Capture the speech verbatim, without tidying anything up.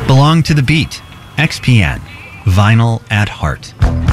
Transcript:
Belong to the beat. X P N. Vinyl at heart.